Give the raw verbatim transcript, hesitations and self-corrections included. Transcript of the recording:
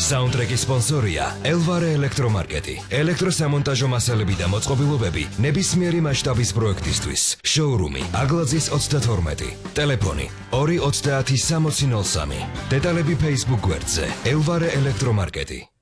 საუნდტრეკის სპონსორია ელვარე ელექტრომარკეტი. ელექტროსამონტაჟო მასალები და მოწყობილობები ნებისმიერი მასშტაბის პროექტისთვის. შოურუმი აგლაძის ოცდათორმეტი. ტელეფონი ორი ოცდაათი სამოცი ნოლ სამი. დეტალები Facebook გვერდზე ელვარე ელექტრომარკეტი.